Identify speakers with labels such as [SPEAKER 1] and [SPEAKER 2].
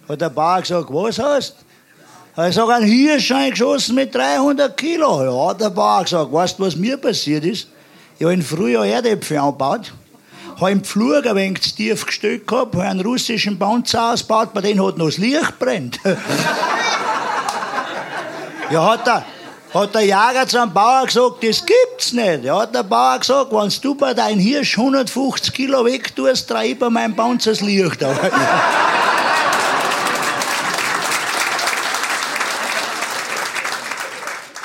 [SPEAKER 1] Hat der Bauer gesagt, was hast du? Ich sag, ein Hirsch geschossen mit 300 Kilo. Ja, hat der Bauer gesagt, weißt du, was mir passiert ist? Ich habe im Frühjahr Erdäpfel angebaut, habe im Pflug ein wenig zu tief gestellt gehabt, habe einen russischen Panzer ausgebaut, bei dem hat noch das Licht brennt. Ja, hat der Jäger zum Bauer gesagt, das gibt's nicht. Ja, hat der Bauer gesagt, wenn du bei deinem Hirsch 150 Kilo weg tust, dreh ich bei meinem Panzer das Licht auf.